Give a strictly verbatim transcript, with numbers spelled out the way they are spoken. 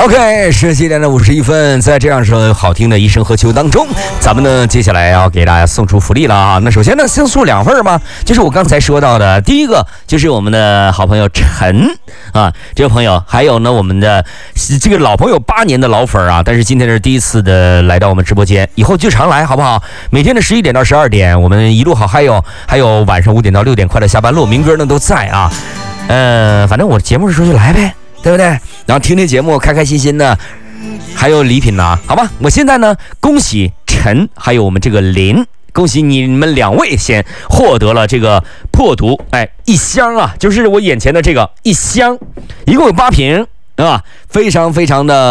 OK， 十七点的五十一分，在这样首好听的一声何求当中，咱们呢接下来要给大家送出福利了啊。那首先呢，先送两份嘛，就是我刚才说到的，第一个就是我们的好朋友陈啊，这个朋友，还有呢我们的这个老朋友八年的老粉啊，但是今天是第一次的来到我们直播间，以后就常来好不好？每天的十一点到十二点，我们一路好，还有还有晚上五点到六点快乐下班路，明哥呢都在啊。呃，反正我节目是说就来呗，对不对？然后听听节目，开开心心的，还有礼品拿，好吧？我现在呢，恭喜陈还有我们这个林，恭喜你们两位先获得了这个破毒，哎，一箱啊，就是我眼前的这个一箱，一共有八瓶啊，非常非常的。